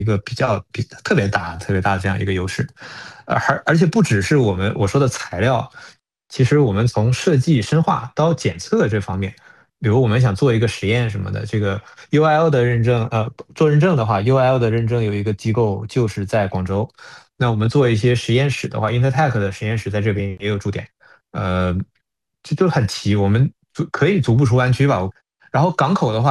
一个特别大的这样一个优势。而且不只是我说的材料，其实我们从设计深化到检测这方面，比如我们想做一个实验什么的，这个 UIL 的认证，做认证的话，UIL 的认证有一个机构就是在广州。那我们做一些实验室的话，Intertech 的实验室在这边也有驻点，呃，这都很齐，我们可以足不出湾区吧。然后港口的话。